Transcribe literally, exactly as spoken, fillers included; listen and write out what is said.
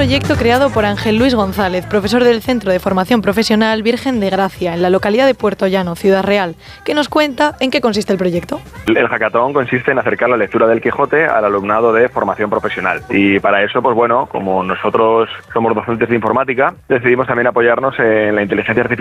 proyecto creado por Ángel Luis González, profesor del Centro de Formación Profesional Virgen de Gracia, en la localidad de Puerto Llano, Ciudad Real, que nos cuenta en qué consiste el proyecto. El hackathon consiste en acercar la lectura del Quijote al alumnado de formación profesional. Y para eso, pues bueno, como nosotros somos docentes de informática, decidimos también apoyarnos en la inteligencia artificial